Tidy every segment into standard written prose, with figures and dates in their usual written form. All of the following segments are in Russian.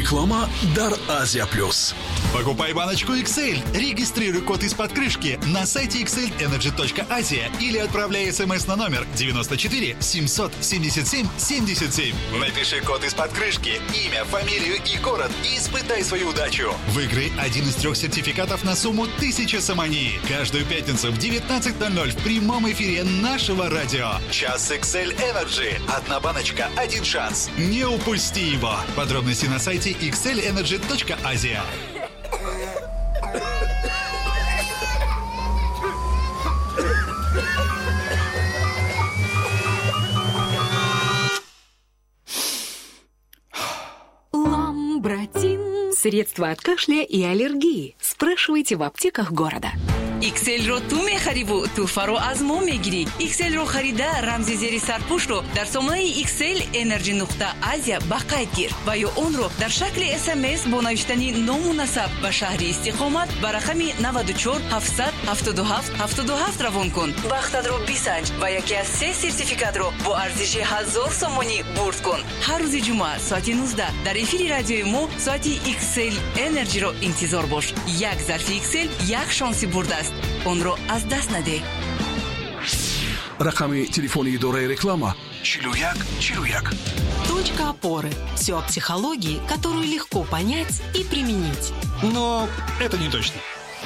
Реклама «Дар Азия Плюс». Покупай баночку XL, регистрируй код из-под крышки на сайте xlenergy.asia или отправляй смс на номер 94 777 77. Напиши код из-под крышки, имя, фамилию и город и испытай свою удачу. Выиграй один из 3 сертификатов на сумму 1000 самани. Каждую пятницу в 19:00 в прямом эфире нашего радио. Час XL Energy. Одна баночка, один шанс. Не упусти его. Подробности на сайте xlenergy.asia. Ламбратин. Средство от кашля и аллергии. Спрашивайте в аптеках города. XL-ро ту мехариву, туфаро аз мо мегири. XL-ро харида рамзи зери сарпушро дар сомонаи xlenergy.asia ба қайд гир ва ё онро дар шакли SMS бо навиштани ному насаб ва шаҳри истиқомат ба рақами 94 700 77 77 равон кун. Вақтатро бисанҷ ва яке аз 3 сертификатро бо арзиши 1000 сомонӣ бурд кун. ҳар рӯзи ҷумъа соати 19 дар эфири радиои мо соати XL Energy-ро интизор бош. Як зарфи XL, як шонси бурд аст. онро аз даст наде. Рақами телефони идораи реклама 4141. Точка опоры. Все о психологии, которую легко понять и применить. Но это не точно.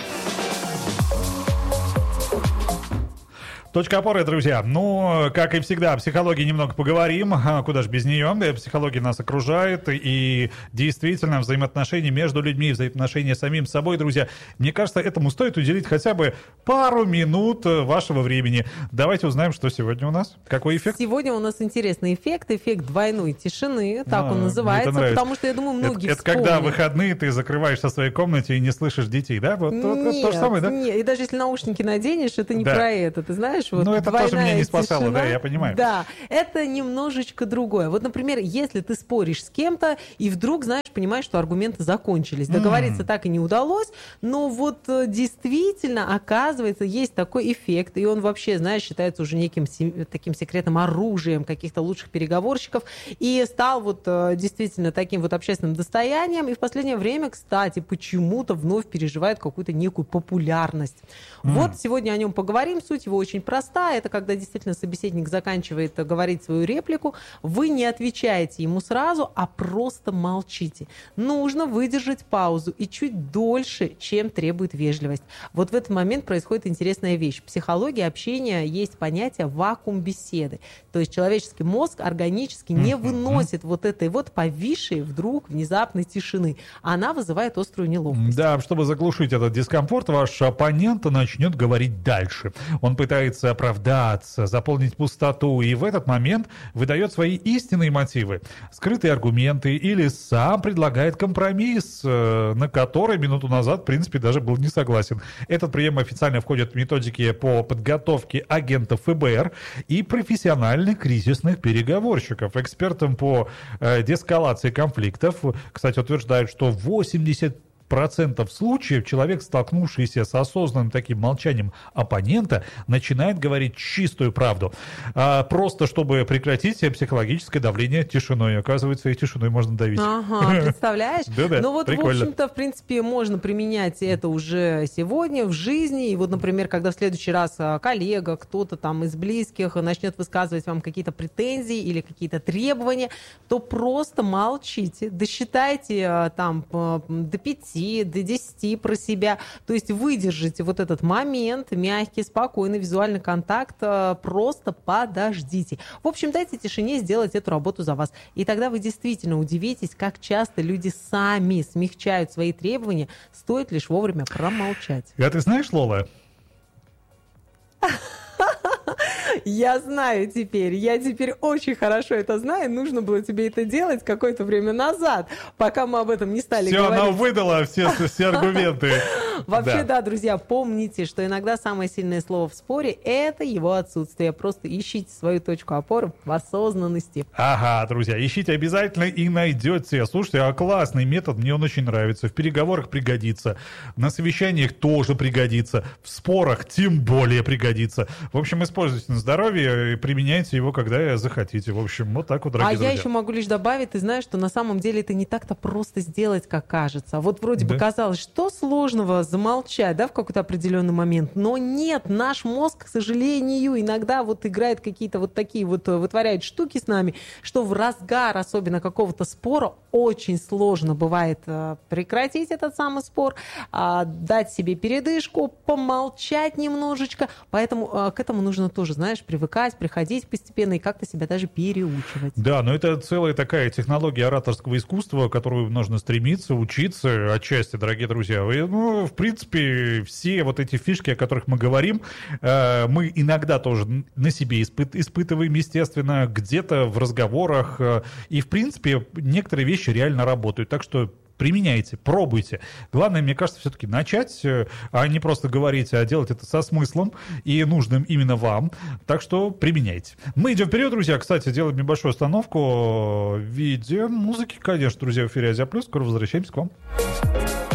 Точка опоры, друзья. Ну, как и всегда, о психологии немного поговорим. Куда же без нее? Психология нас окружает. И действительно, взаимоотношения между людьми, взаимоотношения с самим собой, друзья. Мне кажется, этому стоит уделить хотя бы пару минут вашего времени. Давайте узнаем, что сегодня у нас. Какой эффект? Сегодня у нас интересный эффект двойной тишины. Так он называется. Потому что, я думаю, многие это когда выходные ты закрываешься в своей комнате и не слышишь детей, да? Вот нет, то же самое, да? Нет, и даже если наушники наденешь, это не про это. Ты знаешь, вот ну, это тоже меня не спасало, тишина, да, я понимаю. Да, это немножечко другое. Вот, например, если ты споришь с кем-то, и вдруг, знаешь, понимаешь, что аргументы закончились. Договориться так и не удалось, но вот действительно, оказывается, есть такой эффект, и он вообще, знаешь, считается уже неким таким секретным оружием каких-то лучших переговорщиков, и стал вот действительно таким вот общественным достоянием, и в последнее время, кстати, почему-то вновь переживает какую-то некую популярность. Вот сегодня о нем поговорим, суть его очень проста, это когда действительно собеседник заканчивает говорить свою реплику, вы не отвечаете ему сразу, а просто молчите. Нужно выдержать паузу и чуть дольше, чем требует вежливость. Вот в этот момент происходит интересная вещь. В психологии общения есть понятие вакуум беседы. То есть человеческий мозг органически не выносит вот этой вот повисшей вдруг внезапной тишины. Она вызывает острую неловкость. Да, чтобы заглушить этот дискомфорт, ваш оппонент начнет говорить дальше. Он пытается оправдаться, заполнить пустоту, и в этот момент выдает свои истинные мотивы, скрытые аргументы или сам предлагает компромисс, на который минуту назад, в принципе, даже был не согласен. Этот прием официально входит в методики по подготовке агентов ФБР и профессиональных кризисных переговорщиков. Экспертам по деэскалации конфликтов, кстати, утверждают, что 80% случаев человек, столкнувшийся с осознанным таким молчанием оппонента, начинает говорить чистую правду. Просто чтобы прекратить психологическое давление тишиной. Оказывается, и тишиной можно давить. Ага, представляешь? Да-да, ну вот, прикольно. В общем-то, в принципе, можно применять это уже сегодня в жизни. И вот, например, когда в следующий раз коллега, кто-то там из близких начнет высказывать вам какие-то претензии или какие-то требования, то просто молчите, досчитайте там до 5, до 10 про себя. То есть выдержите вот этот момент, мягкий, спокойный визуальный контакт, просто подождите. В общем, дайте тишине сделать эту работу за вас. И тогда вы действительно удивитесь, как часто люди сами смягчают свои требования, стоит лишь вовремя промолчать. А ты знаешь, Лола? Я знаю теперь, я теперь очень хорошо это знаю, нужно было тебе это делать какое-то время назад, пока мы об этом не стали говорить. Все, она выдала все аргументы. Вообще, да, друзья, помните, что иногда самое сильное слово в споре – это его отсутствие. Просто ищите свою точку опоры в осознанности. Ага, друзья, ищите обязательно и найдете. Слушайте, классный метод, мне он очень нравится. В переговорах пригодится, на совещаниях тоже пригодится, в спорах тем более пригодится. В общем, используйте на здоровье. здоровья и применяйте его, когда захотите. В общем, вот так вот, дорогие друзья. Я еще могу лишь добавить, ты знаешь, что на самом деле это не так-то просто сделать, как кажется. Вот вроде бы казалось, что сложного замолчать, да, в какой-то определенный момент, но нет, наш мозг, к сожалению, иногда вот играет какие-то вот такие вот, вытворяет штуки с нами, что в разгар особенно какого-то спора очень сложно бывает прекратить этот самый спор, дать себе передышку, помолчать немножечко. Поэтому к этому нужно тоже, знаешь, привыкать, приходить постепенно и как-то себя даже переучивать. Да, но это целая такая технология ораторского искусства, которую нужно стремиться, учиться отчасти, дорогие друзья. Ну, в принципе, все вот эти фишки, о которых мы говорим, мы иногда тоже на себе испытываем, естественно, где-то в разговорах. И, в принципе, некоторые вещи реально работают. Так что применяйте, пробуйте. Главное, мне кажется, все-таки начать, а не просто говорить, а делать это со смыслом и нужным именно вам. Так что применяйте. Мы идем вперед, друзья. Кстати, делаем небольшую остановку в виде музыки. Конечно, друзья, в эфире Азия Плюс. Скоро возвращаемся к вам.